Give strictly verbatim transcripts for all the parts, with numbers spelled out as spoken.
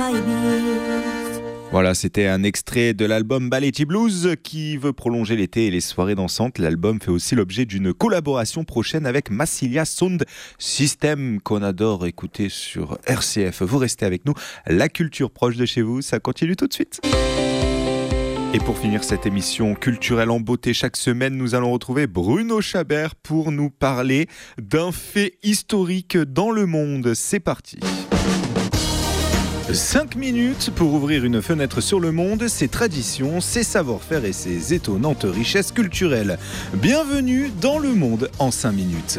vibes. Voilà, c'était un extrait de l'album Balletti Blues qui veut prolonger l'été et les soirées dansantes. L'album fait aussi l'objet d'une collaboration prochaine avec Massilia Sound System qu'on adore écouter sur R C F. Vous restez avec nous, la culture proche de chez vous, ça continue tout de suite. Et pour finir cette émission culturelle en beauté chaque semaine, nous allons retrouver Bruno Chabert pour nous parler d'un fait historique dans le monde. C'est parti. cinq minutes pour ouvrir une fenêtre sur le monde, ses traditions, ses savoir-faire et ses étonnantes richesses culturelles. Bienvenue dans le monde en cinq minutes.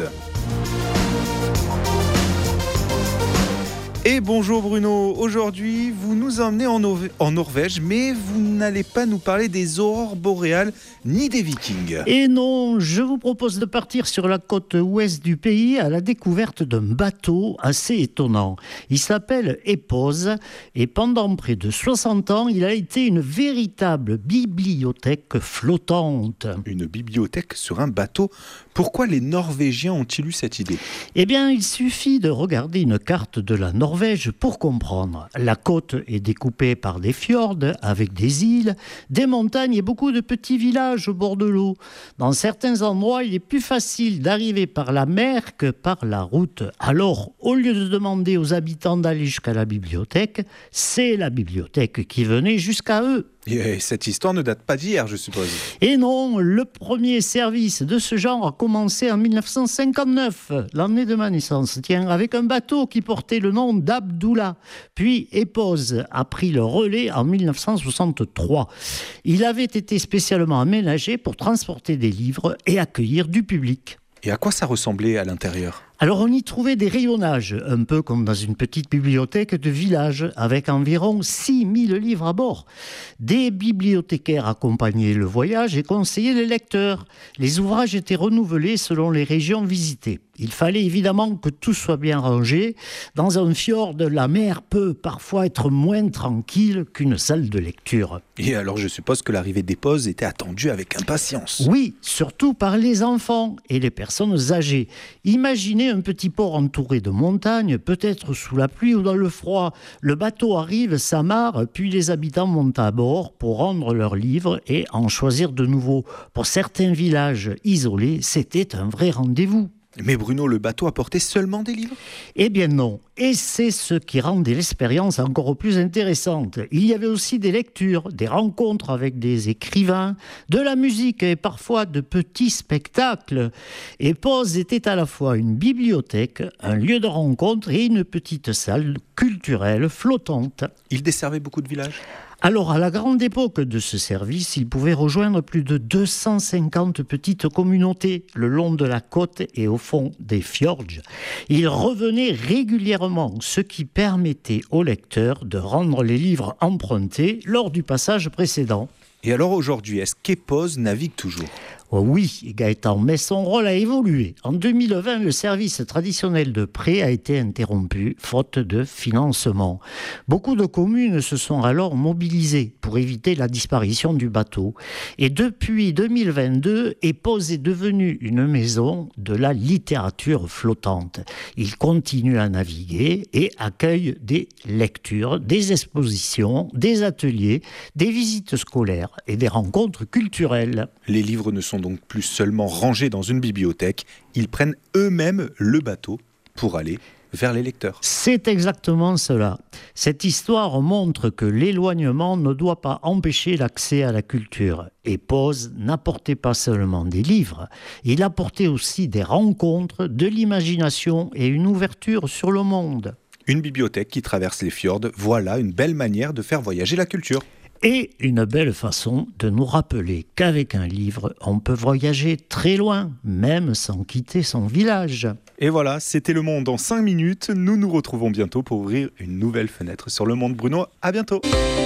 Et bonjour Bruno, aujourd'hui vous nous emmenez en, Nor- en Norvège, mais vous n'allez pas nous parler des aurores boréales ni des vikings. Et non, je vous propose de partir sur la côte ouest du pays à la découverte d'un bateau assez étonnant. Il s'appelle Epos et pendant près de soixante ans, il a été une véritable bibliothèque flottante. Une bibliothèque sur un bateau. Pourquoi les Norvégiens ont-ils eu cette idée ? Eh bien, il suffit de regarder une carte de la Norvège pour comprendre. La côte est découpée par des fjords avec des îles, des montagnes et beaucoup de petits villages au bord de l'eau. Dans certains endroits, il est plus facile d'arriver par la mer que par la route. Alors, au lieu de demander aux habitants d'aller jusqu'à la bibliothèque, c'est la bibliothèque qui venait jusqu'à eux. Et cette histoire ne date pas d'hier, je suppose. Et non, le premier service de ce genre a commencé en dix-neuf cent cinquante-neuf, l'année de ma naissance, tiens, avec un bateau qui portait le nom d'Abdullah. Puis Epos a pris le relais en dix-neuf cent soixante-trois. Il avait été spécialement aménagé pour transporter des livres et accueillir du public. Et à quoi ça ressemblait à l'intérieur ? Alors on y trouvait des rayonnages, un peu comme dans une petite bibliothèque de village, avec environ six mille livres à bord. Des bibliothécaires accompagnaient le voyage et conseillaient les lecteurs. Les ouvrages étaient renouvelés selon les régions visitées. Il fallait évidemment que tout soit bien rangé. Dans un fjord, la mer peut parfois être moins tranquille qu'une salle de lecture. Et alors je suppose que l'arrivée d'Epos était attendue avec impatience. Oui, surtout par les enfants et les personnes âgées. Imaginez un petit port entouré de montagnes, peut-être sous la pluie ou dans le froid. Le bateau arrive, s'amarre, puis les habitants montent à bord pour rendre leurs livres et en choisir de nouveaux. Pour certains villages isolés, c'était un vrai rendez-vous. Mais Bruno, le bateau apportait seulement des livres ? Eh bien non, et c'est ce qui rendait l'expérience encore plus intéressante. Il y avait aussi des lectures, des rencontres avec des écrivains, de la musique et parfois de petits spectacles. Epos était à la fois une bibliothèque, un lieu de rencontre et une petite salle culturelle flottante. Il desservait beaucoup de villages ? Alors, à la grande époque de ce service, il pouvait rejoindre plus de deux cent cinquante petites communautés le long de la côte et au fond des fjords. Il revenait régulièrement, ce qui permettait aux lecteurs de rendre les livres empruntés lors du passage précédent. Et alors aujourd'hui, est-ce qu'Epos navigue toujours ? Oh oui, Gaëtan, mais son rôle a évolué. En deux mille vingt, le service traditionnel de prêt a été interrompu, faute de financement. Beaucoup de communes se sont alors mobilisées pour éviter la disparition du bateau. Et depuis deux mille vingt-deux, Epos est devenu une maison de la littérature flottante. Il continue à naviguer et accueille des lectures, des expositions, des ateliers, des visites scolaires et des rencontres culturelles. Les livres ne sont donc plus seulement rangés dans une bibliothèque, ils prennent eux-mêmes le bateau pour aller vers les lecteurs. C'est exactement cela. Cette histoire montre que l'éloignement ne doit pas empêcher l'accès à la culture. Epos n'apportait pas seulement des livres, il apportait aussi des rencontres, de l'imagination et une ouverture sur le monde. Une bibliothèque qui traverse les fjords, voilà une belle manière de faire voyager la culture. Et une belle façon de nous rappeler qu'avec un livre, on peut voyager très loin, même sans quitter son village. Et voilà, c'était Le Monde en cinq minutes. Nous nous retrouvons bientôt pour ouvrir une nouvelle fenêtre sur le monde. Bruno, à bientôt.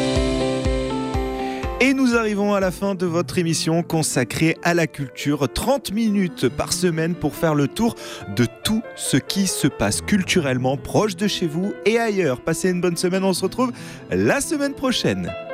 Et nous arrivons à la fin de votre émission consacrée à la culture. trente minutes par semaine pour faire le tour de tout ce qui se passe culturellement proche de chez vous et ailleurs. Passez une bonne semaine, on se retrouve la semaine prochaine.